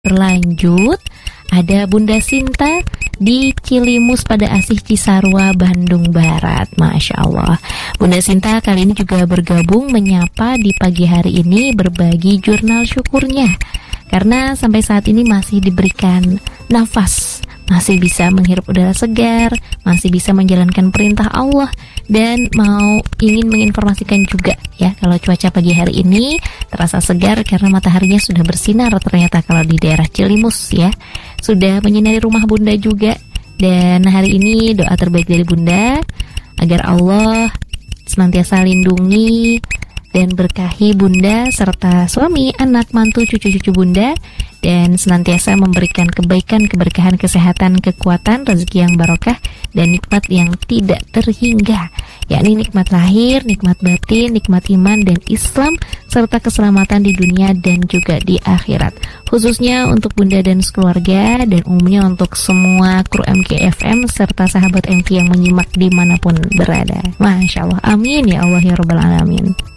Berlanjut, ada Bunda Sinta di Cilimus pada Asih Cisarua, Bandung Barat. Masya Allah. Bunda Sinta kali ini juga bergabung menyapa di pagi hari ini, berbagi jurnal syukurnya. Karena sampai saat ini masih diberikan nafas, masih bisa menghirup udara segar, masih bisa menjalankan perintah Allah, dan ingin menginformasikan juga ya kalau cuaca pagi hari ini terasa segar karena mataharinya sudah bersinar ternyata kalau di daerah Cilimus ya. Sudah menyinari rumah Bunda juga. Dan hari ini doa terbaik dari Bunda agar Allah senantiasa lindungi dan berkahi Bunda serta suami, anak, mantu, cucu-cucu Bunda, dan senantiasa memberikan kebaikan, keberkahan, kesehatan, kekuatan, rezeki yang barokah, dan nikmat yang tidak terhingga, yakni nikmat lahir, nikmat batin, nikmat iman dan Islam, serta keselamatan di dunia dan juga di akhirat. Khususnya untuk Bunda dan sekeluarga, dan umumnya untuk semua kru MKFM serta sahabat MK yang menyimak dimanapun berada. Masya Allah, amin ya Allah ya Rabbal Alamin.